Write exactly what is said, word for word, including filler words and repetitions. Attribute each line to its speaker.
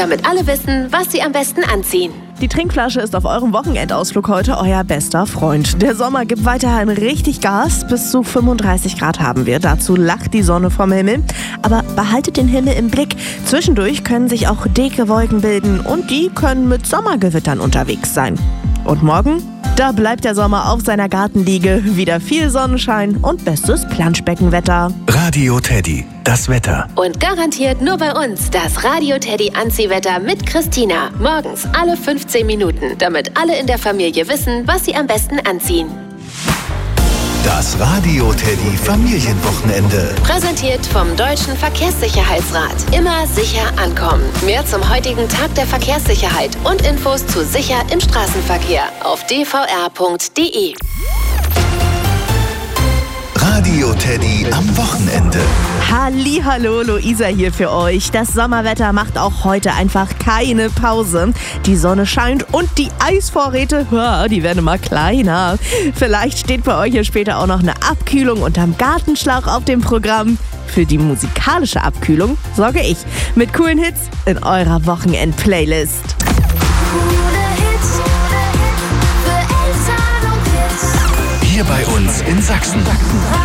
Speaker 1: damit alle wissen, was sie am besten anziehen.
Speaker 2: Die Trinkflasche ist auf eurem Wochenendausflug heute euer bester Freund. Der Sommer gibt weiterhin richtig Gas. Bis zu fünfunddreißig Grad haben wir. Dazu lacht die Sonne vom Himmel. Aber behaltet den Himmel im Blick. Zwischendurch können sich auch dicke Wolken bilden und die können mit Sommergewittern unterwegs sein. Und morgen? Da bleibt der Sommer auf seiner Gartenliege. Wieder viel Sonnenschein und bestes Planschbeckenwetter.
Speaker 3: Radio Teddy, das Wetter.
Speaker 1: Und garantiert nur bei uns das Radio Teddy Anziehwetter mit Christina. Morgens alle fünfzehn Minuten, damit alle in der Familie wissen, was sie am besten anziehen.
Speaker 3: Das Radio Teddy Familienwochenende.
Speaker 1: Präsentiert vom Deutschen Verkehrssicherheitsrat. Immer sicher ankommen. Mehr zum heutigen Tag der Verkehrssicherheit und Infos zu sicher im Straßenverkehr auf d v r punkt d e.
Speaker 3: Radio Teddy am Wochenende.
Speaker 2: Hallihallo, Luisa hier für euch. Das Sommerwetter macht auch heute einfach keine Pause. Die Sonne scheint und die Eisvorräte, die werden immer kleiner. Vielleicht steht bei euch hier später auch noch eine Abkühlung unterm Gartenschlauch auf dem Programm. Für die musikalische Abkühlung sorge ich mit coolen Hits in eurer Wochenend-Playlist.
Speaker 3: Hier bei uns in Sachsen.